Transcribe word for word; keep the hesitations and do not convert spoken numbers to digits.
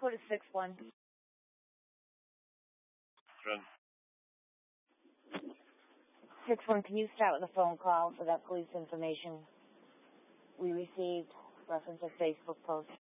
code is six one. Six one, can you start with a phone call for that police information we received, reference a Facebook post?